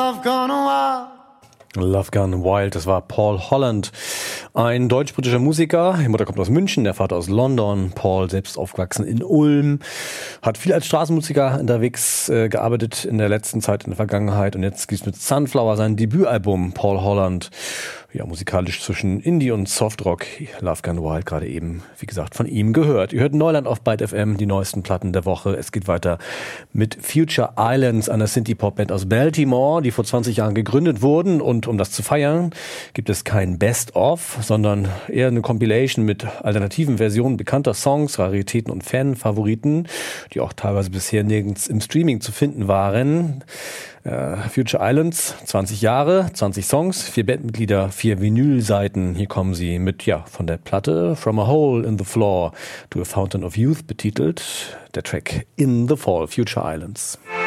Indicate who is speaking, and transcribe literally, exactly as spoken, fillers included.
Speaker 1: Love Gone Wild.
Speaker 2: Love Gone Wild, das war Paul Holland, ein deutsch-britischer Musiker. Die Mutter kommt aus München, der Vater aus London. Paul selbst aufgewachsen in Ulm, hat viel als Straßenmusiker unterwegs äh, gearbeitet in der letzten Zeit, in der Vergangenheit. Und jetzt gibt's mit Sunflower sein Debütalbum, Paul Holland. Ja, musikalisch zwischen Indie und Softrock. Love Gone Wild, gerade eben, wie gesagt, von ihm gehört. Ihr hört Neuland auf Byte F M, die neuesten Platten der Woche. Es geht weiter mit Future Islands, einer Synthie-Pop-Band aus Baltimore, die vor zwanzig Jahren gegründet wurden. Und um das zu feiern, gibt es kein Best-of, sondern eher eine Compilation mit alternativen Versionen bekannter Songs, Raritäten und Fan-Favoriten, die auch teilweise bisher nirgends im Streaming zu finden waren. Uh, Future Islands, zwanzig Jahre, zwanzig Songs, vier Bandmitglieder, vier Vinylseiten. Hier kommen sie mit, ja, von der Platte From a Hole in the Floor to a Fountain of Youth betitelt. Der Track In the Fall, Future Islands.